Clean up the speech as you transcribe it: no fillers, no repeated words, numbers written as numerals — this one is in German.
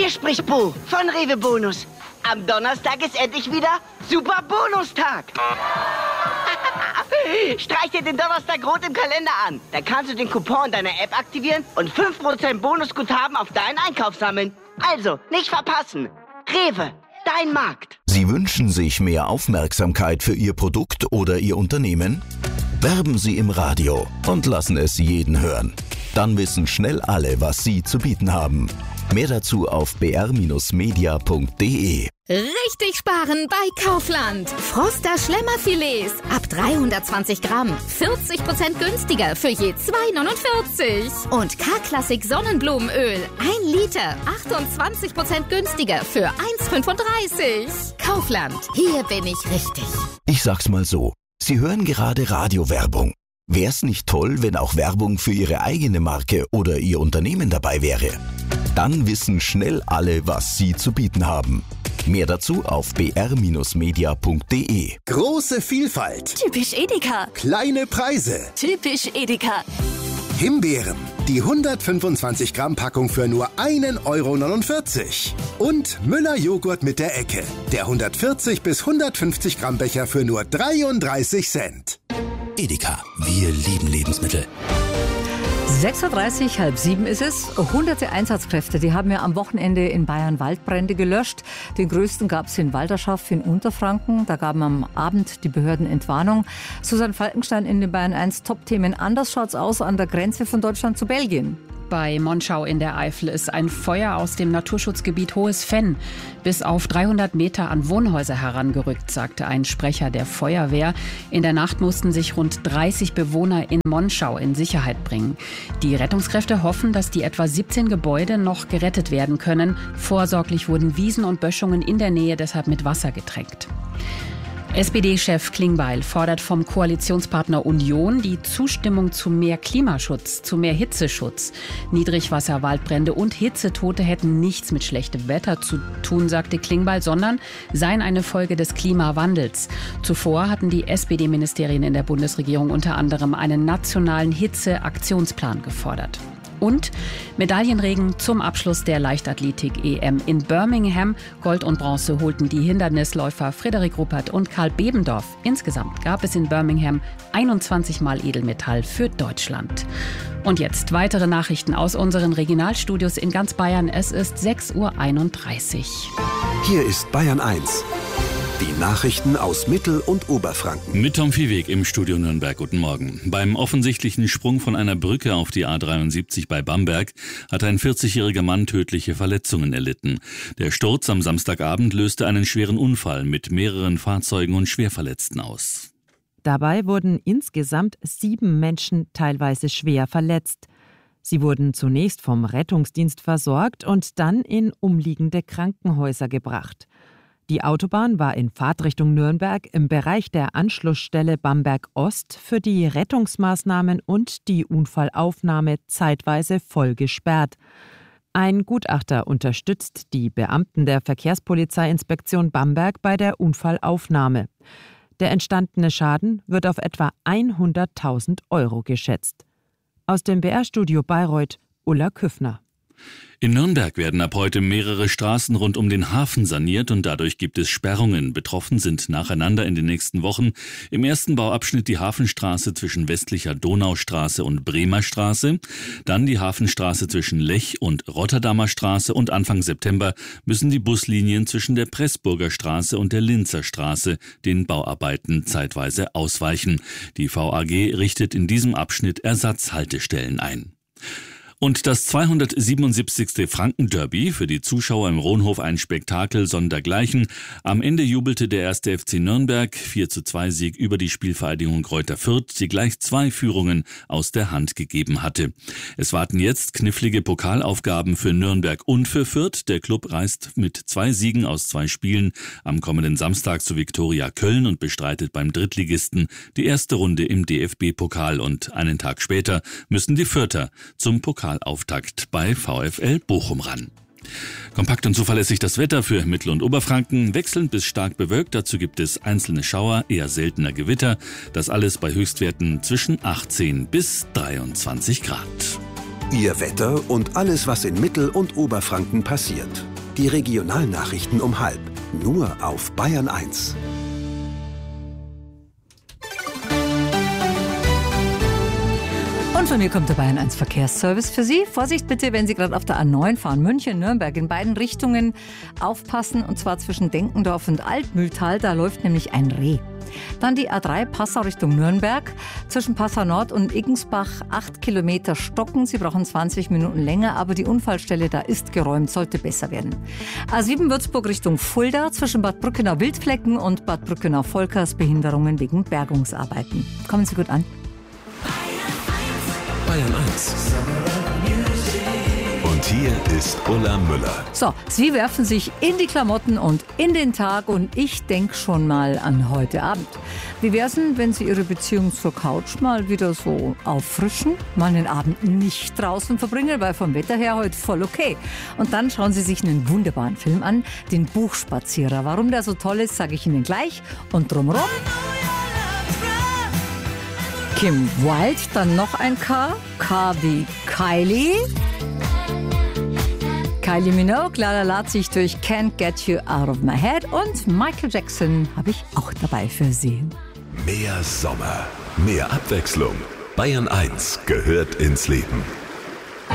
Hier spricht Bo von Rewe Bonus. Am Donnerstag ist endlich wieder Super Bonustag. Streich dir den Donnerstag rot im Kalender an. Da kannst du den Coupon deiner App aktivieren und 5% Bonusguthaben auf deinen Einkauf sammeln. Also, nicht verpassen. Rewe, dein Markt. Sie wünschen sich mehr Aufmerksamkeit für Ihr Produkt oder Ihr Unternehmen? Werben Sie im Radio und lassen es jeden hören. Dann wissen schnell alle, was Sie zu bieten haben. Mehr dazu auf br-media.de. Richtig sparen bei Kaufland. Froster Schlemmerfilets ab 320 Gramm. 40% günstiger für je 2,49. Und K-Klassik Sonnenblumenöl 1 Liter. 28% günstiger für 1,35. Kaufland, hier bin ich richtig. Ich sag's mal so, Sie hören gerade Radiowerbung. Wär's nicht toll, wenn auch Werbung für Ihre eigene Marke oder Ihr Unternehmen dabei wäre? Dann wissen schnell alle, was Sie zu bieten haben. Mehr dazu auf br-media.de. Große Vielfalt. Typisch Edeka. Kleine Preise. Typisch Edeka. Himbeeren. Die 125 Gramm Packung für nur 1,49 €. Und Müller Joghurt mit der Ecke. Der 140 bis 150 Gramm Becher für nur 33 Cent. Edeka, wir lieben Lebensmittel. 6.30 Uhr, 6:30 ist es. Hunderte Einsatzkräfte, die haben ja am Wochenende in Bayern Waldbrände gelöscht. Den größten gab es in Walderschaft in Unterfranken. Da gaben am Abend die Behörden Entwarnung. Susanne Falkenstein in den Bayern 1 Top-Themen. Anders schaut's aus an der Grenze von Deutschland zu Belgien. Bei Monschau in der Eifel ist ein Feuer aus dem Naturschutzgebiet Hohes Fenn bis auf 300 Meter an Wohnhäuser herangerückt, sagte ein Sprecher der Feuerwehr. In der Nacht mussten sich rund 30 Bewohner in Monschau in Sicherheit bringen. Die Rettungskräfte hoffen, dass die etwa 17 Gebäude noch gerettet werden können. Vorsorglich wurden Wiesen und Böschungen in der Nähe deshalb mit Wasser getränkt. SPD-Chef Klingbeil fordert vom Koalitionspartner Union die Zustimmung zu mehr Klimaschutz, zu mehr Hitzeschutz. Niedrigwasser, Waldbrände und Hitzetote hätten nichts mit schlechtem Wetter zu tun, sagte Klingbeil, sondern seien eine Folge des Klimawandels. Zuvor hatten die SPD-Ministerien in der Bundesregierung unter anderem einen nationalen Hitze-Aktionsplan gefordert. Und Medaillenregen zum Abschluss der Leichtathletik-EM in Birmingham. Gold und Bronze holten die Hindernisläufer Frederik Ruppert und Karl Bebendorf. Insgesamt gab es in Birmingham 21 Mal Edelmetall für Deutschland. Und jetzt weitere Nachrichten aus unseren Regionalstudios in ganz Bayern. Es ist 6:31 Uhr. Hier ist Bayern 1. Die Nachrichten aus Mittel- und Oberfranken. Mit Tom Viehweg im Studio Nürnberg. Guten Morgen. Beim offensichtlichen Sprung von einer Brücke auf die A73 bei Bamberg hat ein 40-jähriger Mann tödliche Verletzungen erlitten. Der Sturz am Samstagabend löste einen schweren Unfall mit mehreren Fahrzeugen und Schwerverletzten aus. Dabei wurden insgesamt 7 Menschen teilweise schwer verletzt. Sie wurden zunächst vom Rettungsdienst versorgt und dann in umliegende Krankenhäuser gebracht. Die Autobahn war in Fahrtrichtung Nürnberg im Bereich der Anschlussstelle Bamberg Ost für die Rettungsmaßnahmen und die Unfallaufnahme zeitweise voll gesperrt. Ein Gutachter unterstützt die Beamten der Verkehrspolizeiinspektion Bamberg bei der Unfallaufnahme. Der entstandene Schaden wird auf etwa 100.000 € geschätzt. Aus dem BR-Studio Bayreuth, Ulla Küffner. In Nürnberg werden ab heute mehrere Straßen rund um den Hafen saniert und dadurch gibt es Sperrungen. Betroffen sind nacheinander in den nächsten Wochen im ersten Bauabschnitt die Hafenstraße zwischen westlicher Donaustraße und Bremer Straße, dann die Hafenstraße zwischen Lech und Rotterdamer Straße und Anfang September müssen die Buslinien zwischen der Pressburger Straße und der Linzer Straße den Bauarbeiten zeitweise ausweichen. Die VAG richtet in diesem Abschnitt Ersatzhaltestellen ein. Und das 277. Franken-Derby, für die Zuschauer im Rohnhof ein Spektakel sondergleichen. Am Ende jubelte der 1. FC Nürnberg 4:2 Sieg über die Spielvereinigung Greuther Fürth, die gleich 2 Führungen aus der Hand gegeben hatte. Es warten jetzt knifflige Pokalaufgaben für Nürnberg und für Fürth. Der Klub reist mit 2 Siegen aus 2 Spielen am kommenden Samstag zu Viktoria Köln und bestreitet beim Drittligisten die erste Runde im DFB-Pokal. Und einen Tag später müssen die Fürther zum Pokalauftakt bei VfL Bochum ran. Kompakt und zuverlässig das Wetter für Mittel- und Oberfranken, wechselnd bis stark bewölkt, dazu gibt es einzelne Schauer, eher seltener Gewitter, das alles bei Höchstwerten zwischen 18 bis 23 Grad. Ihr Wetter und alles, was in Mittel- und Oberfranken passiert. Die Regionalnachrichten um 12:30. Nur auf Bayern 1. Und von mir kommt der Bayern 1 Verkehrsservice für Sie. Vorsicht bitte, wenn Sie gerade auf der A9 fahren, München, Nürnberg, in beiden Richtungen aufpassen, und zwar zwischen Denkendorf und Altmühltal, da läuft nämlich ein Reh. Dann die A3 Passau Richtung Nürnberg, zwischen Passau Nord und Iggensbach 8 Kilometer stocken. Sie brauchen 20 Minuten länger, aber die Unfallstelle da ist geräumt, sollte besser werden. A7 Würzburg Richtung Fulda, zwischen Bad Brückenau-Wildflecken und Bad Brückenau-Volkers Behinderungen wegen Bergungsarbeiten. Kommen Sie gut an. Bayern 1. Und hier ist Ulla Müller. So, Sie werfen sich in die Klamotten und in den Tag, und ich denke schon mal an heute Abend. Wie wär's denn, wenn Sie Ihre Beziehung zur Couch mal wieder so auffrischen? Mal einen Abend nicht draußen verbringen, weil vom Wetter her heute voll okay. Und dann schauen Sie sich einen wunderbaren Film an, den Buchspazierer. Warum der so toll ist, sage ich Ihnen gleich. Und drumherum Kim Wilde, dann noch ein K wie Kylie. Kylie Minogue, Lala lad sich durch Can't Get You Out of My Head, und Michael Jackson habe ich auch dabei für Sie. Mehr Sommer, mehr Abwechslung. Bayern 1 gehört ins Leben.